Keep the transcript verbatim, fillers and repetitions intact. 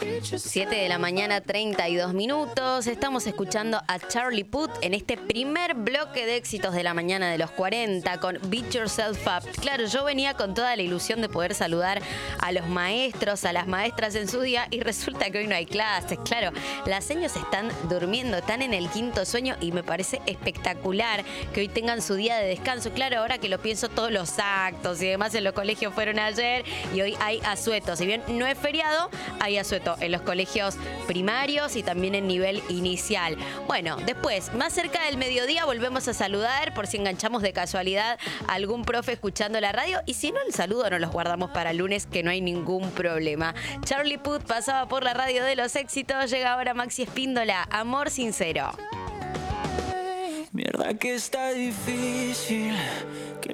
siete de la mañana, treinta y dos minutos. Estamos escuchando a Charlie Puth en este primer bloque de éxitos de la mañana de los cuarenta con Beat Yourself Up. Claro, yo venía con toda la ilusión de poder saludar a los maestros, a las maestras en su día, y resulta que hoy no hay clases. Claro, las señas están durmiendo, están en el quinto sueño, y me parece espectacular que hoy tengan su día de descanso. Claro, ahora que lo pienso, todos los actos y demás en los colegios fueron ayer y hoy hay asueto. Si bien no es feriado, hay asueto en los colegios primarios y también en nivel inicial. Bueno, después, más cerca del mediodía, volvemos a saludar por si enganchamos de casualidad a algún profe escuchando la radio, y si no, el saludo nos los guardamos para el lunes, que no hay ningún problema. Charlie Puth pasaba por la radio de los éxitos. Llega ahora Maxi Espíndola, Amor Sincero. Mierda que está difícil.